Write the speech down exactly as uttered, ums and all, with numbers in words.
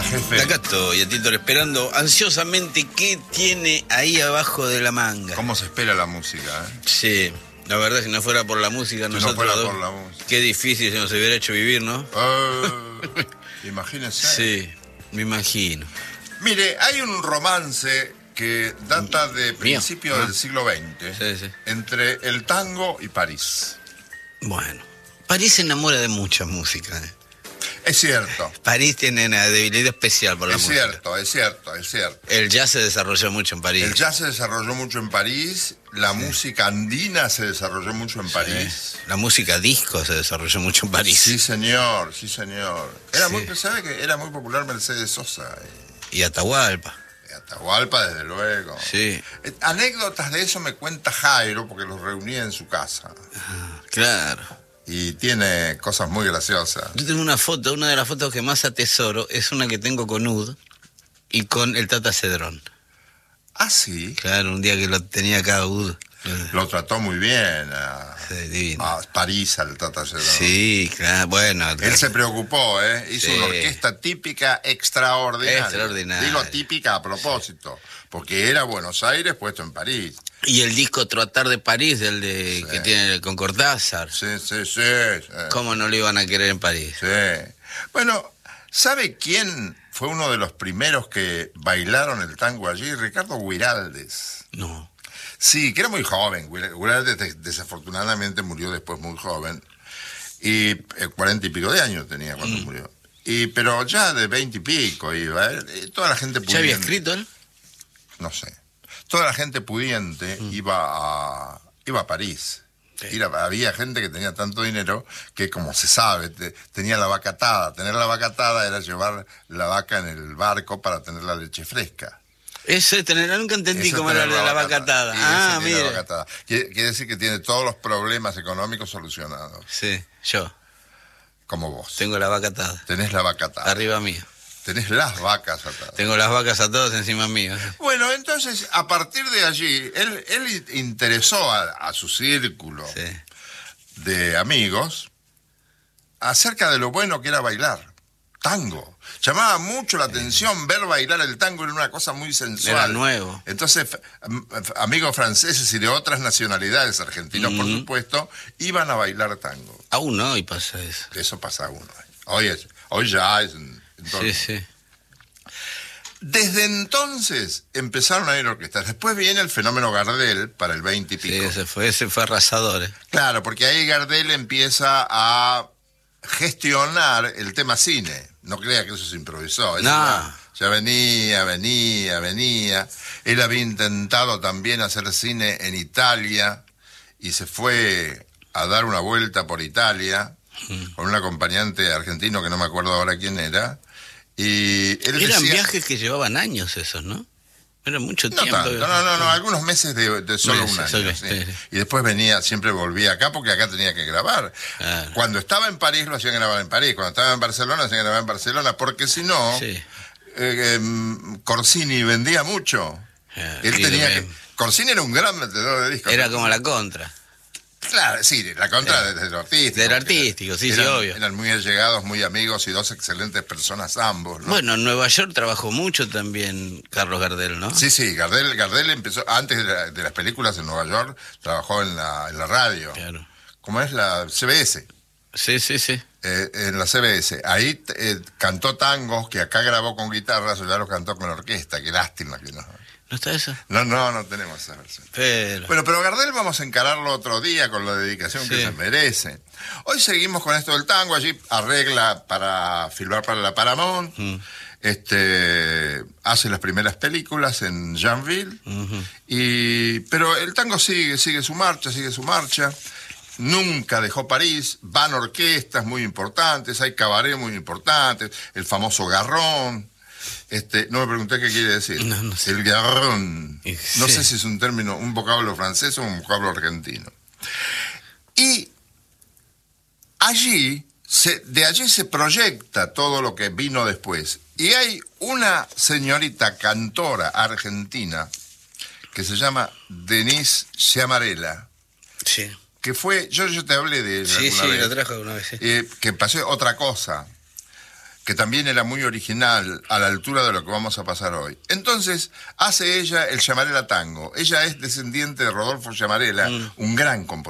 jefe? Acá estoy, Tito, esperando ansiosamente qué tiene ahí abajo de la manga. ¿Cómo se espera la música, eh? Sí, la verdad, si no fuera por la música, si nosotros... no fuera por la música. Qué difícil se nos hubiera hecho vivir, ¿no? Uh, imagínese. Sí, me imagino. Mire, hay un romance que data de principios ¿Ah? del siglo veinte, sí, sí. entre el tango y París. Bueno, París se enamora de mucha música, ¿eh? Es cierto. París tiene una debilidad especial por la es música. Es cierto, es cierto, es cierto. El jazz se desarrolló mucho en París. El jazz se desarrolló mucho en París, la sí. música andina se desarrolló mucho en sí. París. La música disco se desarrolló mucho en París. Sí, señor, sí, señor. Era sí. muy, ¿sabe que era muy popular Mercedes Sosa? Y Atahualpa. Y Atahualpa, desde luego. Sí. Anécdotas de eso me cuenta Jairo, porque los reunía en su casa. Ah, claro. Y tiene cosas muy graciosas. Yo tengo una foto, una de las fotos que más atesoro es una que tengo con Ud y con el Tata Cedrón. ¿Ah, sí? Claro, un día que lo tenía acá Ud. Lo trató muy bien a, sí, a París, al Tata Cedrón. Sí, claro, bueno. Él se preocupó, ¿eh? Hizo sí. una orquesta típica extraordinaria. Extraordinaria. Digo típica a propósito, sí. porque era Buenos Aires puesto en París. Y el disco Trotar de París, el de sí. que tiene con Cortázar. Sí, sí, sí, sí. ¿Cómo no lo iban a querer en París? Sí. Bueno, ¿sabe quién fue uno de los primeros que bailaron el tango allí? Ricardo Güiraldes. No. Sí, que era muy joven. Güiraldes desafortunadamente murió después muy joven. Y cuarenta y pico de años tenía cuando mm. murió. Y, pero ya de veinte y pico iba. ¿eh? Toda la gente pudiente. ¿Ya había escrito él? No sé. Toda la gente pudiente mm. iba a iba a París. Sí. Era, había gente que tenía tanto dinero que, como se sabe, te, tenía la vaca atada. Tener la vaca atada era llevar la vaca en el barco para tener la leche fresca. Eso es tener, nunca entendí Eso cómo era la, la vaca atada. Ah, mira. Quiere, quiere decir que tiene todos los problemas económicos solucionados. Sí, yo. Como vos. Tengo la vaca atada. Tenés la vaca atada. Arriba mío. Tenés las vacas atadas. Tengo las vacas atadas encima mío. Bueno, entonces, a partir de allí, él, él interesó a, a su círculo sí. de amigos acerca de lo bueno que era bailar tango. Llamaba mucho la atención ver bailar el tango, era una cosa muy sensual. Era nuevo. Entonces, amigos franceses y de otras nacionalidades, argentinos, mm-hmm. por supuesto, iban a bailar tango. Aún hoy pasa eso. Eso pasa aún hoy. Hoy, es, hoy ya es... Sí, sí. Desde entonces empezaron a ir orquestas. Después viene el fenómeno Gardel para el veinte y pico. Sí, ese fue, ese fue arrasador. ¿eh? Claro, porque ahí Gardel empieza a gestionar el tema cine. No crea que eso se improvisó. Eso no. Ya, ya venía, venía, venía. Él había intentado también hacer cine en Italia y se fue a dar una vuelta por Italia mm. con un acompañante argentino que no me acuerdo ahora quién era. Y él Eran decía, viajes que llevaban años esos, ¿no? Era mucho no tiempo. Tanto, no, no, no, no, algunos meses de, de solo meses, un año. Okay, sí. sí. Y después venía, siempre volvía acá porque acá tenía que grabar. Claro. Cuando estaba en París lo hacían grabar en París, cuando estaba en Barcelona lo hacían grabar en Barcelona, porque si no, sí. eh, eh, Corsini vendía mucho. Ah, Él tenía que... Corsini era un gran vendedor de discos. Era como la contra. Claro, sí, la contra de, de lo artístico. De lo artístico, sí, eran, sí, obvio. Eran muy allegados, muy amigos y dos excelentes personas ambos, ¿no? Bueno, en Nueva York trabajó mucho también Carlos Gardel, ¿no? Sí, sí, Gardel, Gardel empezó, antes de, la, de las películas en Nueva York, trabajó en la, en la radio. Claro. ¿Cómo es? La C B S. Sí, sí, sí. Eh, en la C B S. Ahí eh, cantó tangos que acá grabó con guitarras, o ya los cantó con orquesta. Qué lástima que no... ¿No está eso? No, no, no tenemos esa versión. Pero... Bueno, pero Gardel vamos a encararlo otro día con la dedicación sí. que se merece. Hoy seguimos con esto del tango. Allí arregla para filmar para la Paramount. Mm. Este, hace las primeras películas en Janville. Uh-huh. Y, pero el tango sigue, sigue su marcha, sigue su marcha. Nunca dejó París. Van orquestas muy importantes. Hay cabaret muy importantes. El famoso Garrón. Este, no me pregunté qué quiere decir. No, no sé. El garrón. Sí. No sé si es un término, un vocablo francés o un vocablo argentino. Y allí, se, de allí se proyecta todo lo que vino después. Y hay una señorita cantora argentina que se llama Denise Sciamarella. Sí. Que fue, yo, yo te hablé de ella sí, alguna sí, vez. la trajo alguna vez, sí. Eh, que pasó otra cosa. que también era muy original, a la altura de lo que vamos a pasar hoy. Entonces, hace ella el Llamarela Tango. Ella es descendiente de Rodolfo Llamarela, mm. un gran compositor.